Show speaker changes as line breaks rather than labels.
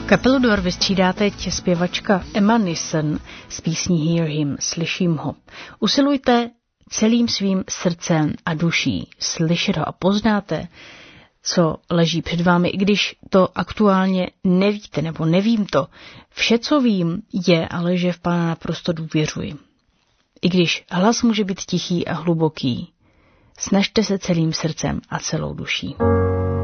Kapelu Dor vystřídá teď zpěvačka Emma Nissen s písní Hear Him, slyším ho. Usilujte celým svým srdcem a duší slyšet ho a poznáte, co leží před vámi, i když to aktuálně nevíte nebo nevím to. Vše, co vím, je ale, že v Pána naprosto důvěřuji. I když hlas může být tichý a hluboký, snažte se celým srdcem a celou duší.